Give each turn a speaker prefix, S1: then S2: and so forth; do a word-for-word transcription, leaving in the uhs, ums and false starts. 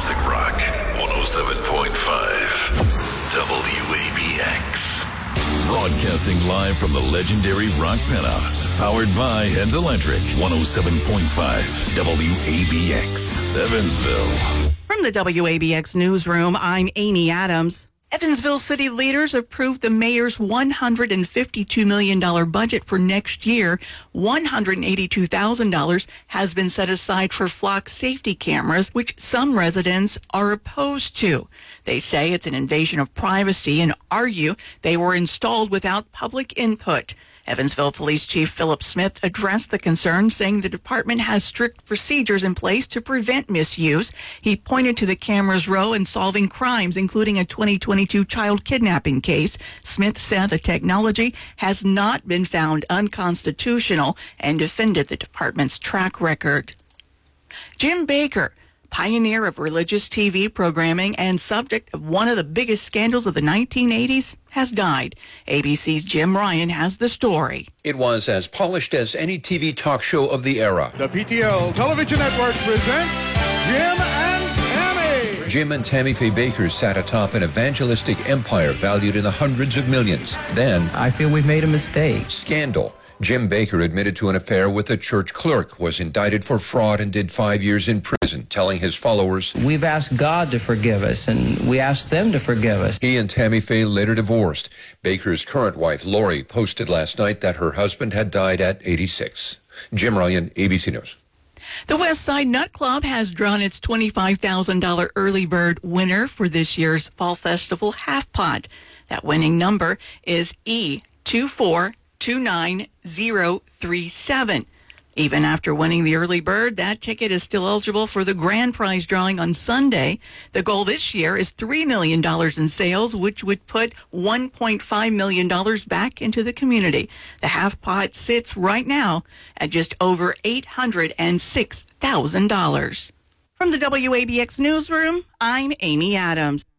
S1: Classic Rock one oh seven point five W A B X. Broadcasting live from the legendary Rock Penthouse. Powered by Heads Electric. one oh seven point five W A B X. Evansville.
S2: From the W A B X newsroom, I'm Amy Adams. Evansville city leaders approved the mayor's one hundred fifty-two million dollars budget for next year. one hundred eighty-two thousand dollars has been set aside for flock safety cameras, which some residents are opposed to. They say it's an invasion of privacy and argue they were installed without public input. Evansville Police Chief Philip Smith addressed the concern, saying the department has strict procedures in place to prevent misuse. He pointed to the camera's role in solving crimes, including a twenty twenty-two child kidnapping case. Smith said the technology has not been found unconstitutional and defended the department's track record. Jim Bakker, pioneer of religious T V programming and subject of one of the biggest scandals of the nineteen eighties, has died. A B C's Jim Ryan has the story.
S3: It was as polished as any T V talk show of the era.
S4: The P T L Television Network presents Jim and Tammy.
S3: Jim and Tammy Faye Bakker sat atop an evangelistic empire valued in the hundreds of millions. Then,
S5: I feel we've made a mistake.
S3: Scandal. Jim Bakker admitted to an affair with a church clerk, was indicted for fraud and did five years in prison, telling his followers,
S5: "We've asked God to forgive us, and we asked them to forgive us."
S3: He and Tammy Faye later divorced. Baker's current wife, Lori, posted last night that her husband had died at eighty-six. Jim Ryan, A B C News.
S2: The West Side Nut Club has drawn its twenty-five thousand dollars early bird winner for this year's Fall Festival Half Pot. That winning number is E two four two nine zero three seven. Even after winning the early bird, that ticket is still eligible for the grand prize drawing on Sunday. The goal this year is three million dollars in sales, which would put one point five million dollars back into the community. The half pot sits right now at just over eight hundred six thousand dollars. From the W A B X newsroom, I'm Amy Adams.